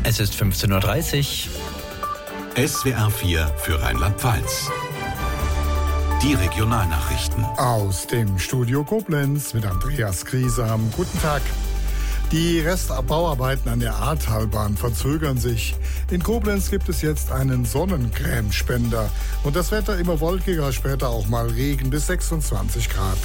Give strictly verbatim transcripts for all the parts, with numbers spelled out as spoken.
Es ist fünfzehn Uhr dreißig. S W R vier für Rheinland-Pfalz. Die Regionalnachrichten. Aus dem Studio Koblenz mit Andreas Griesam. Guten Tag. Die Restbauarbeiten an der Ahrtalbahn verzögern sich. In Koblenz gibt es jetzt einen Sonnencremespender. Und das Wetter immer wolkiger, später auch mal Regen bis sechsundzwanzig Grad.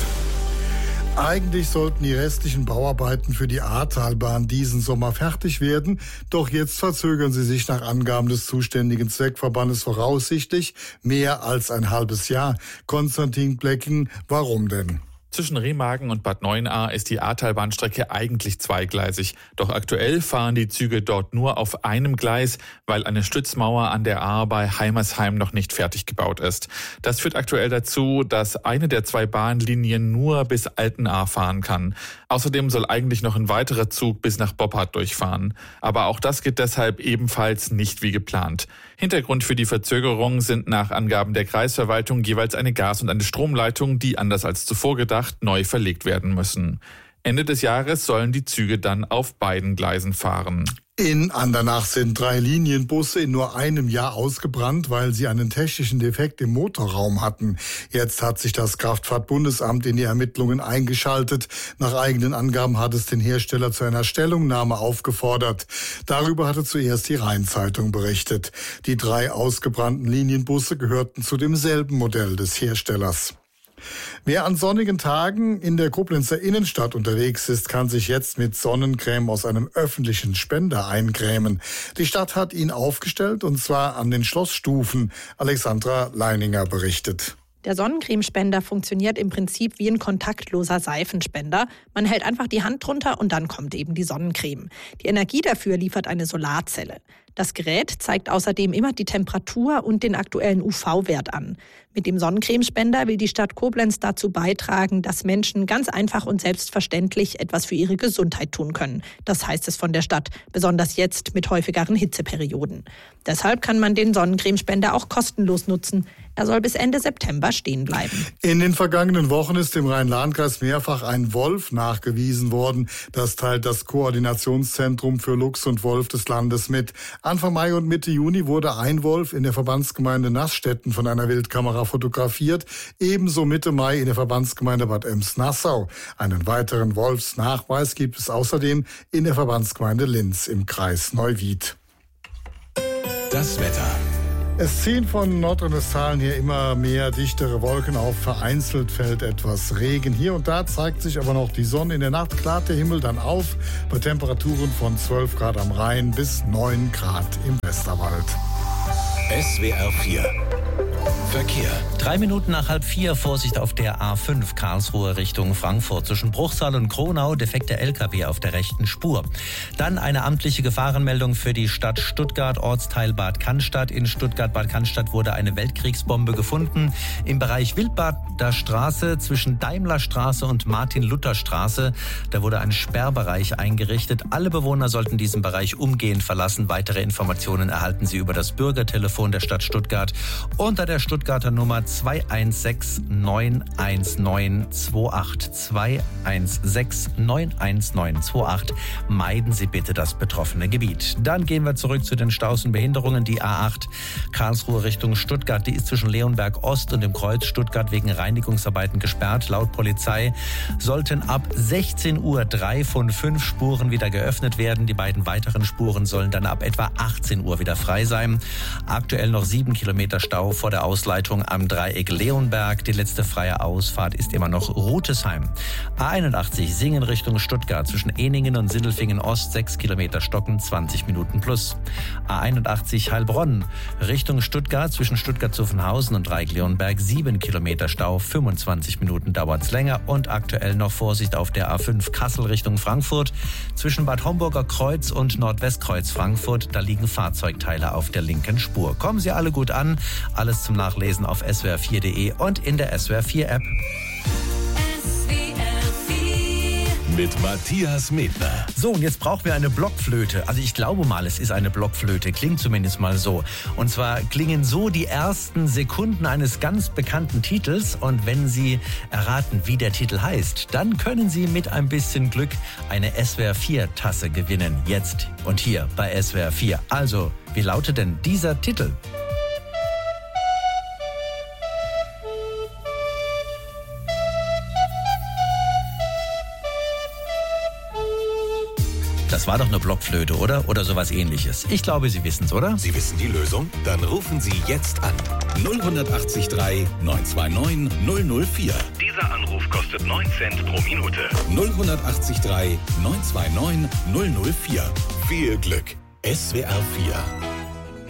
Eigentlich sollten die restlichen Bauarbeiten für die Ahrtalbahn diesen Sommer fertig werden. Doch jetzt verzögern sie sich nach Angaben des zuständigen Zweckverbandes voraussichtlich mehr als ein halbes Jahr. Konstantin Blecken, warum denn? Zwischen Remagen und Bad Neuenahr ist die Ahrtalbahnstrecke eigentlich zweigleisig. Doch aktuell fahren die Züge dort nur auf einem Gleis, weil eine Stützmauer an der Ahr bei Heimersheim noch nicht fertig gebaut ist. Das führt aktuell dazu, dass eine der zwei Bahnlinien nur bis Altenahr fahren kann. Außerdem soll eigentlich noch ein weiterer Zug bis nach Boppard durchfahren. Aber auch das geht deshalb ebenfalls nicht wie geplant. Hintergrund für die Verzögerung sind nach Angaben der Kreisverwaltung jeweils eine Gas- und eine Stromleitung, die anders als zuvor gedacht neu verlegt werden müssen. Ende des Jahres sollen die Züge dann auf beiden Gleisen fahren. In Andernach sind drei Linienbusse in nur einem Jahr ausgebrannt, weil sie einen technischen Defekt im Motorraum hatten. Jetzt hat sich das Kraftfahrtbundesamt in die Ermittlungen eingeschaltet. Nach eigenen Angaben hat es den Hersteller zu einer Stellungnahme aufgefordert. Darüber hatte zuerst die Rhein-Zeitung berichtet. Die drei ausgebrannten Linienbusse gehörten zu demselben Modell des Herstellers. Wer an sonnigen Tagen in der Koblenzer Innenstadt unterwegs ist, kann sich jetzt mit Sonnencreme aus einem öffentlichen Spender eincremen. Die Stadt hat ihn aufgestellt, und zwar an den Schlossstufen. Alexandra Leininger berichtet. Der Sonnencremespender funktioniert im Prinzip wie ein kontaktloser Seifenspender. Man hält einfach die Hand drunter und dann kommt eben die Sonnencreme. Die Energie dafür liefert eine Solarzelle. Das Gerät zeigt außerdem immer die Temperatur und den aktuellen U V-Wert an. Mit dem Sonnencremespender will die Stadt Koblenz dazu beitragen, dass Menschen ganz einfach und selbstverständlich etwas für ihre Gesundheit tun können. Das heißt es von der Stadt, besonders jetzt mit häufigeren Hitzeperioden. Deshalb kann man den Sonnencremespender auch kostenlos nutzen. Er soll bis Ende September stehen bleiben. In den vergangenen Wochen ist im Rhein-Lahn-Kreis mehrfach ein Wolf nachgewiesen worden. Das teilt das Koordinationszentrum für Luchs und Wolf des Landes mit. Anfang Mai und Mitte Juni wurde ein Wolf in der Verbandsgemeinde Nassstetten von einer Wildkamera fotografiert. Ebenso Mitte Mai in der Verbandsgemeinde Bad Ems-Nassau. Einen weiteren Wolfsnachweis gibt es außerdem in der Verbandsgemeinde Linz im Kreis Neuwied. Das Wetter. Es ziehen von Nordrhein-Westfalen her immer mehr dichtere Wolken auf. Vereinzelt fällt etwas Regen. Hier und da zeigt sich aber noch die Sonne. In der Nacht klart der Himmel dann auf bei Temperaturen von zwölf Grad am Rhein bis neun Grad im Westerwald. S W R vier Verkehr. Drei Minuten nach halb vier, Vorsicht auf der A fünf, Karlsruhe Richtung Frankfurt. Zwischen Bruchsal und Kronau defekter L K W auf der rechten Spur. Dann eine amtliche Gefahrenmeldung für die Stadt Stuttgart, Ortsteil Bad Cannstatt. In Stuttgart-Bad Cannstatt wurde eine Weltkriegsbombe gefunden. Im Bereich Wildbader Straße zwischen Daimlerstraße und Martin-Luther-Straße. Da wurde ein Sperrbereich eingerichtet. Alle Bewohner sollten diesen Bereich umgehend verlassen. Weitere Informationen erhalten Sie über das Bürgertelefon der Stadt Stuttgart unter der Stuttgarter Nummer zwei eins sechs neun eins neun zwei acht. zwei eins sechs neun eins neun zwei acht. Meiden Sie bitte das betroffene Gebiet. Dann gehen wir zurück zu den Staus und Behinderungen. Die A acht Karlsruhe Richtung Stuttgart, die ist zwischen Leonberg Ost und dem Kreuz Stuttgart wegen Reinigungsarbeiten gesperrt. Laut Polizei sollten ab sechzehn Uhr drei von fünf Spuren wieder geöffnet werden. Die beiden weiteren Spuren sollen dann ab etwa achtzehn Uhr wieder frei sein. Aktuell noch sieben Kilometer Stau vor der Ausleitung am Dreieck Leonberg. Die letzte freie Ausfahrt ist immer noch Rutesheim. A einundachtzig Singen Richtung Stuttgart zwischen Eningen und Sindelfingen Ost, sechs Kilometer Stocken, zwanzig Minuten plus. A einundachtzig Heilbronn Richtung Stuttgart zwischen Stuttgart-Zuffenhausen und Dreieck Leonberg, sieben Kilometer Stau, fünfundzwanzig Minuten dauert's länger. Und aktuell noch Vorsicht auf der A fünf Kassel Richtung Frankfurt zwischen Bad Homburger Kreuz und Nordwestkreuz Frankfurt. Da liegen Fahrzeugteile auf der linken Spur. Kommen Sie alle gut an. Alles zum Nachlesen auf S W R vier punkt de und in der S W R vier App. Mit mit Matthias Medner. So, und jetzt brauchen wir eine Blockflöte. Also ich glaube mal, es ist eine Blockflöte. Klingt zumindest mal so. Und zwar klingen so die ersten Sekunden eines ganz bekannten Titels. Und wenn Sie erraten, wie der Titel heißt, dann können Sie mit ein bisschen Glück eine S W R vier Tasse gewinnen. Jetzt und hier bei S W R vier. Also, wie lautet denn dieser Titel? Das war doch eine Blockflöte, oder? Oder sowas Ähnliches. Ich glaube, Sie wissen es, oder? Sie wissen die Lösung? Dann rufen Sie jetzt an. null acht drei neun zwei neun null null vier. Dieser Anruf kostet neun Cent pro Minute. null acht drei neun zwei neun null null vier. Viel Glück. S W R vier.